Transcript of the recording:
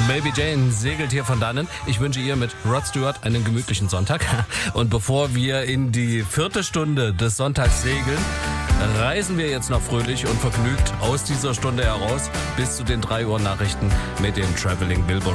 Baby Jane segelt hier von dannen. Ich wünsche ihr mit Rod Stewart einen gemütlichen Sonntag. Und bevor wir in die 4. Stunde des Sonntags segeln, reisen wir jetzt noch fröhlich und vergnügt aus dieser Stunde heraus bis zu den 3 Uhr Nachrichten mit den Traveling Wilburys.